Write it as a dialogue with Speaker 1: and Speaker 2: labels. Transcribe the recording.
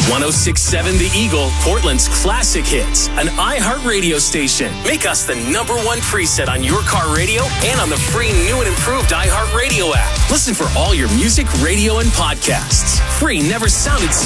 Speaker 1: 1067 The Eagle, Portland's classic hits, an iHeart radio station. Make us the #1 preset on your car radio and on the free new and improved iHeart Radio app. Listen for all your music, radio, and podcasts. Free never sounded so